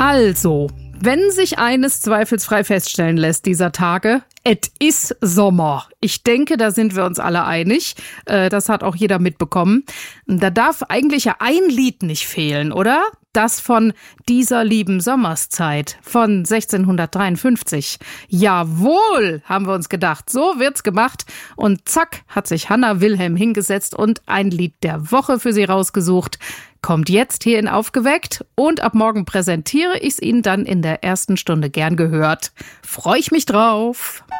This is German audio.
Also, wenn sich eines zweifelsfrei feststellen lässt dieser Tage, es ist Sommer. Ich denke, da sind wir uns alle einig. Das hat auch jeder mitbekommen. Da darf eigentlich ja ein Lied nicht fehlen, oder? Das von Dieser lieben Sommerszeit von 1653. Jawohl, haben wir uns gedacht. So wird's gemacht. Und zack, hat sich Hannah Wilhelm hingesetzt und ein Lied der Woche für sie rausgesucht. Kommt jetzt hier in Aufgeweckt und ab morgen präsentiere ich es Ihnen dann in der ersten Stunde gern gehört. Freue ich mich drauf.